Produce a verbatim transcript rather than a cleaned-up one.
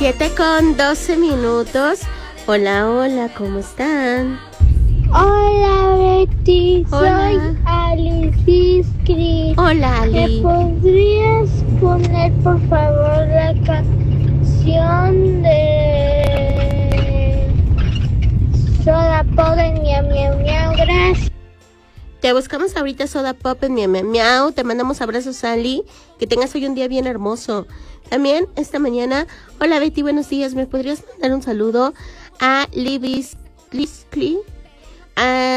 siete con doce minutos. Hola, hola, ¿cómo están? Hola Betty, Hola. soy Alice Cris. Hola, Ali. ¿Me podrías poner por favor la canción de Soda Pop en Miau Miau Miau? Gracias. Te buscamos ahorita Soda Pop en Miau Miau Miau. Te mandamos abrazos, Ali. Que tengas hoy un día bien hermoso. También esta mañana, hola Betty, buenos días. ¿Me podrías mandar un saludo a Libis Cliscli? A